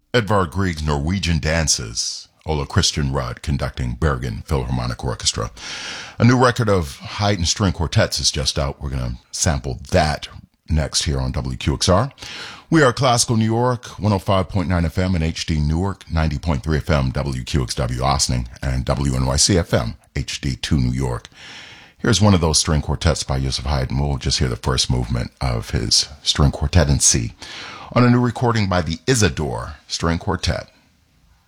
Edvard Grieg's Norwegian Dances. Ola Christian Rudd conducting Bergen Philharmonic Orchestra. A new record of Haydn string quartets is just out. We're going to sample that next here on WQXR. We are Classical New York, 105.9 FM in HD Newark, 90.3 FM WQXW Ossining, and WNYC FM HD2 New York. Here's one of those string quartets by Joseph Haydn. We'll just hear the first movement of his string quartet in C on a new recording by the Isidore String Quartet.